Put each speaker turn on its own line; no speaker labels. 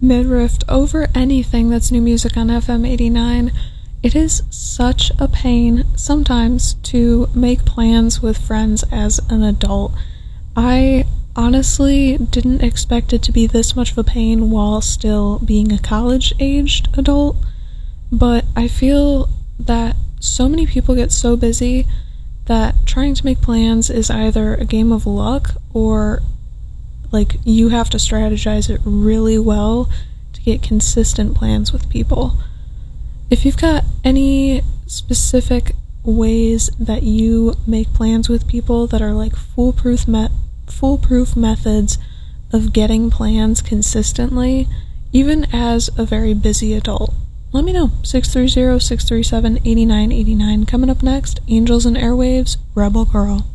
mid-riffed over anything that's new music on FM 89. It is such a pain sometimes to make plans with friends as an adult. I honestly didn't expect it to be this much of a pain while still being a college-aged adult, but I feel that so many people get so busy that trying to make plans is either a game of luck or like you have to strategize it really well to get consistent plans with people. If you've got any specific ways that you make plans with people that are like foolproof methods of getting plans consistently, even as a very busy adult, let me know. 630-637-8989. Coming up next, Angels and Airwaves, Rebel Girl.